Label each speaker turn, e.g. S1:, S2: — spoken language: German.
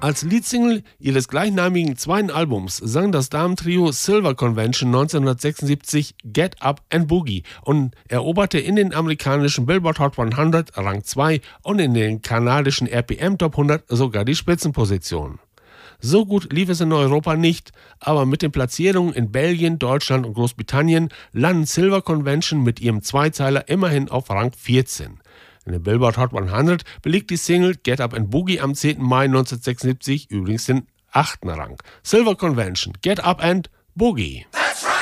S1: Als Leadsingle ihres gleichnamigen zweiten Albums sang das Damentrio Silver Convention 1976 Get Up and Boogie und eroberte in den amerikanischen Billboard Hot 100 Rang 2 und in den kanadischen RPM Top 100 sogar die Spitzenposition. So gut lief es in Europa nicht, aber mit den Platzierungen in Belgien, Deutschland und Großbritannien landen Silver Convention mit ihrem Zweizeiler immerhin auf Rang 14. In der Billboard Hot 100 belegt die Single Get Up and Boogie am 10. Mai 1976 übrigens den 8. Rang. Silver Convention, Get Up and Boogie. That's right.